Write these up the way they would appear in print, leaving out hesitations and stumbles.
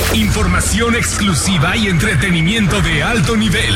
Información exclusiva y entretenimiento de alto nivel.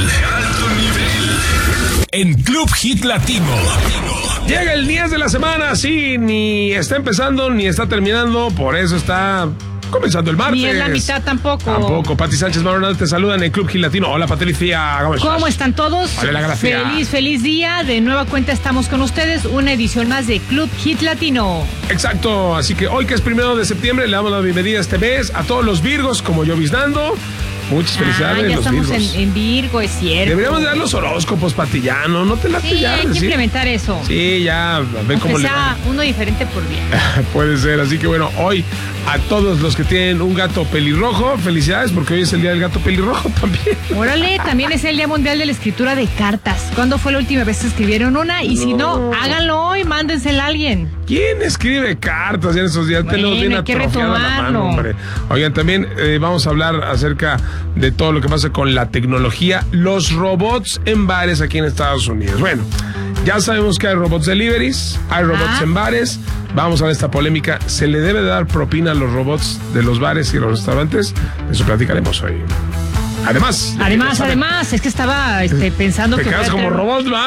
En Club Hit Latino. Llega el 10 de la semana, sí, ni está empezando ni está terminando, por eso está comenzando el martes. Ni en la mitad Tampoco. Pati Sánchez, Maronal te saludan en Club Hit Latino. Hola, Patricia. ¿Cómo están todos? Vale, la gracia. Feliz día. De nueva cuenta estamos con ustedes. Una edición más de Club Hit Latino. Exacto. Así que hoy, que es 1 de septiembre, le damos la bienvenida este mes a todos los Virgos, como yo Viznando. Muchas felicidades, ya los estamos Virgos. en Virgo, es cierto. Deberíamos dar los horóscopos, Patillano. No te late Sí, ya. hay que implementar eso. Sí, ya. A ver cómo le va. Uno diferente por día. Puede ser. Así que bueno, hoy a todos los que tienen un gato pelirrojo, felicidades, porque hoy es el día del gato pelirrojo también. Órale, también es el Día Mundial de la Escritura de Cartas. ¿Cuándo fue la última vez que escribieron una? Y si no, háganlo hoy, mándensela a alguien. ¿Quién escribe cartas en esos días? Tenemos bien atrofiada la mano, hombre. Oigan, también vamos a hablar acerca de todo lo que pasa con la tecnología, los robots en bares aquí en Estados Unidos. Bueno, ya sabemos que hay robots deliveries, hay robots en bares. Vamos a ver esta polémica. ¿Se le debe dar propina a los robots de los bares y los restaurantes? De eso platicaremos hoy. Además, es que estaba pensando te que... Te quedas como robot, ¿va?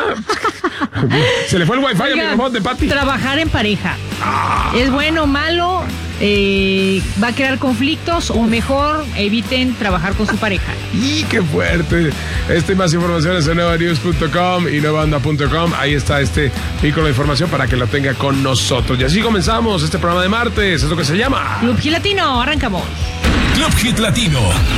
Se le fue el wifi a mi robot de Pati. Trabajar en pareja. ¿Es bueno o malo? ¿Va a crear conflictos? O mejor, eviten trabajar con su pareja. ¡Y qué fuerte! Y más información en nuevanews.com y nuevaonda.com. Ahí está este vehículo de información para que lo tenga con nosotros. Y así comenzamos este programa de martes. Es lo que se llama Club Hit Latino. Arrancamos. Club Hit Latino.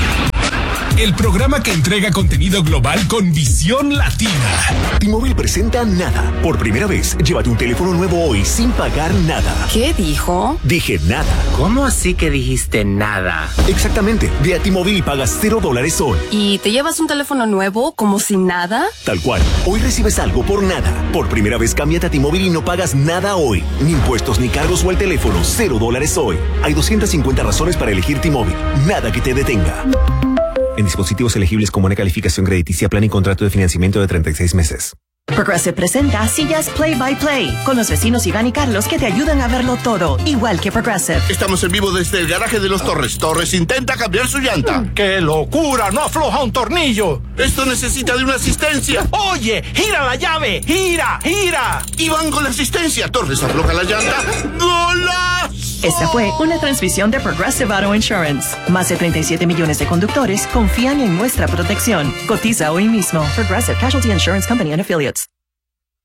El programa que entrega contenido global con visión latina. T-Mobile presenta Nada. Por primera vez, llévate un teléfono nuevo hoy sin pagar nada. ¿Qué dijo? Dije nada. ¿Cómo así que dijiste nada? Exactamente. Ve a T-Mobile y pagas $0 hoy. ¿Y te llevas un teléfono nuevo como sin nada? Tal cual. Hoy recibes algo por nada. Por primera vez, cámbiate a T-Mobile y no pagas nada hoy. Ni impuestos ni cargos o el teléfono. $0 hoy. Hay 250 razones para elegir T-Mobile. Nada que te detenga. En dispositivos elegibles con buena calificación crediticia, plan y contrato de financiamiento de 36 meses. Progressive presenta Sillas Play by Play con los vecinos Iván y Carlos que te ayudan a verlo todo, igual que Progressive. Estamos en vivo desde el garaje de los Torres. Torres intenta cambiar su llanta. ¡Qué locura! ¡No afloja un tornillo! Esto necesita de una asistencia. ¡Oye! ¡Gira la llave! ¡Gira! Iván con la asistencia. Torres afloja la llanta. ¡Golazo! Esta fue una transmisión de Progressive Auto Insurance. Más de 37 millones de conductores confían en nuestra protección. Cotiza hoy mismo. Progressive Casualty Insurance Company and Affiliates.